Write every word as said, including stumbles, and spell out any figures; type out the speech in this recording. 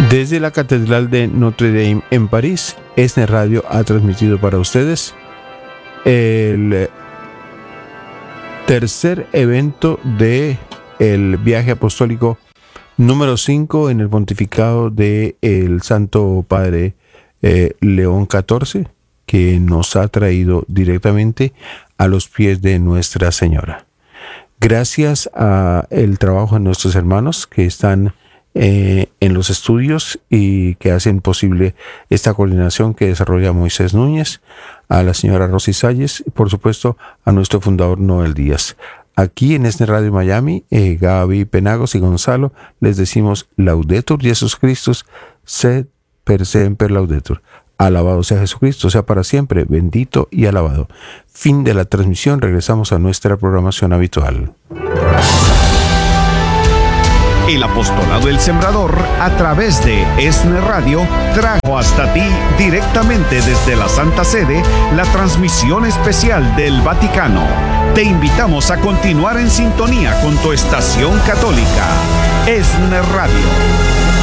Desde la Catedral de Notre Dame en París, ESNE Radio ha transmitido para ustedes el tercer evento de el viaje apostólico número cinco en el pontificado de el Santo Padre eh, León catorce, que nos ha traído directamente a los pies de Nuestra Señora. Gracias a el trabajo de nuestros hermanos que están Eh, en los estudios y que hacen posible esta coordinación que desarrolla Moisés Núñez, a la señora Rosy Salles y por supuesto a nuestro fundador Noel Díaz. Aquí en ESNE Radio Miami, eh, Gaby Penagos y Gonzalo les decimos Laudetur Jesus Christus, sed per semper laudetur. Alabado sea Jesucristo, sea para siempre, bendito y alabado. Fin de la transmisión, regresamos a nuestra programación habitual. El Apostolado del Sembrador, a través de ESNE Radio, trajo hasta ti directamente desde la Santa Sede la transmisión especial del Vaticano. Te invitamos a continuar en sintonía con tu estación católica, ESNE Radio.